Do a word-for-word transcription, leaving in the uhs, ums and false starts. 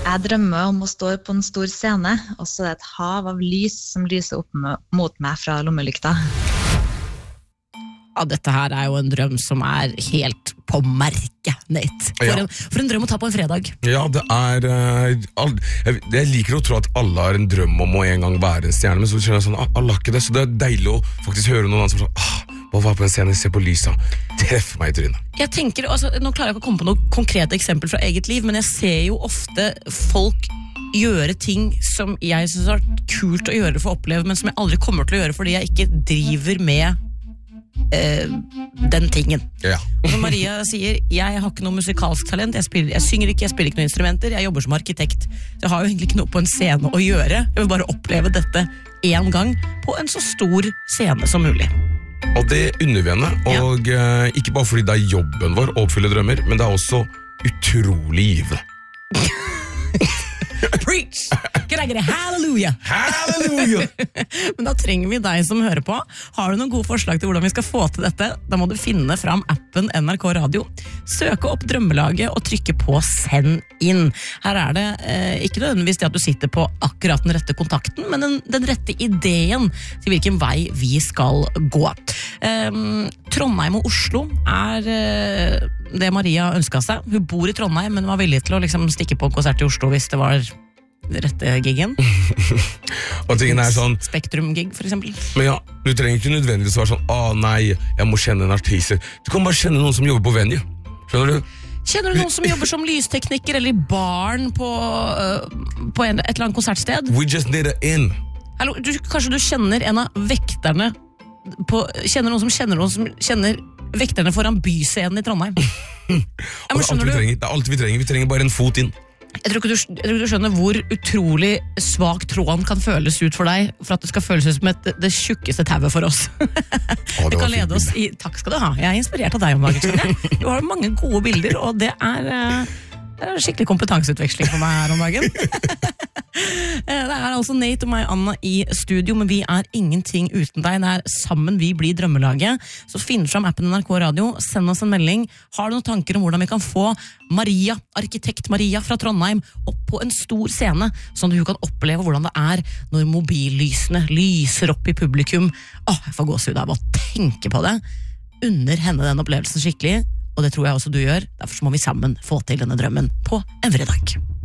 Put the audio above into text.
Jeg drømmer om å stå på en stor scene, og så er det et hav av lys som lyser opp mot meg fra lommelykta. Ja, dette her er jo en drøm som er helt på merket, Nate. For, ja. en, for en drøm å ta på en fredag. Ja, det er... Uh, all, jeg, jeg liker å tro at alle har en drøm om å en gang være en stjerne, men så kjenner jeg sånn, ah, alle har ikke det, så det er deilig å faktisk høre noen andre som sånn, ah, bare være på en scene, se på lysa, treffe meg i trynet. Jeg tenker, altså, nå klarer jeg ikke å komme på noen konkrete eksempel fra eget liv, men jeg ser jo ofte folk gjøre ting som jeg synes er kult å gjøre for å oppleve, men som jeg aldri kommer til å gjøre fordi jeg ikke driver med Uh, den tingen. Ja. Og som Maria sier, jeg har ikke noe musikalsk talent, jeg, spiller, jeg synger ikke, jeg spiller ikke noen instrumenter, jeg jobber som arkitekt, så jeg har jo egentlig ikke noe på en scene å gjøre. Jeg vil bare oppleve dette en gang på en så stor scene som mulig. Og det unner vi henne, og ja. uh, ikke bare fordi det er jobben vår å oppfylle drømmer, men det er også utrolig givende. Preach! Can I get a hallelujah? Hallelujah! Men da trenger vi deg som hører på. Har du noen gode forslag til hvordan vi skal få til dette? Da må du finne fram appen N R K Radio, søke opp drømmelaget og trykke på send inn. Her er det eh, ikke nødvendigvis det at du sitter på akkurat den rette kontakten, men den, den rette ideen til hvilken vei vi skal gå. Um, Trondheim og Oslo er uh, det Maria ønsket seg. Hun bor i Trondheim, men var villig til å liksom, stikke på en konsert i Oslo hvis det var rette giggen. Og tingene er sånn Spektrum-gig, for eksempel. Men ja, du trenger ikke nødvendigvis å være sånn Å nei, jeg må kjenne en artist. Du kan bare kjenne noen som jobber på venue. Skjønner du? Kjenner du noen som jobber som lystekniker eller i baren på, uh, på en, et eller annet konsertsted? We just need it in. Hallo, du, kanskje du kjenner en av vekterne på, kjenner noen som kjenner noen som kjenner vekterne foran byscenen i Trondheim. Ja, men, det, er alt vi trenger. det er alt vi trenger. Vi trenger bare en fot inn. Jeg tror ikke du, jeg tror ikke du skjønner hvor utrolig svak tråden kan føles ut for deg, for at det skal føles ut som et, det tjukkeste tauet for oss. Å, det kan lede oss i, takk skal du ha. Jeg er inspirert av deg om dagen. Du har mange gode bilder, og det er, det er skikkelig kompetanseutveksling for meg her om dagen. Det er altså Nate og meg, Anna, i studio, men vi er ingenting uten deg. Det er sammen vi blir drømmelaget. Så finn fram appen N R K Radio, send oss en melding. Har du noen tanker om hvordan vi kan få Maria, arkitekt Maria fra Trondheim, opp på en stor scene, sånn at hun kan oppleve hvordan det er når mobillysene lyser opp i publikum? Åh, jeg får gåsehud av å tenke på det. Unner henne den opplevelsen skikkelig, og det tror jeg også du gjør. Derfor må vi sammen få til denne drømmen på en fredag.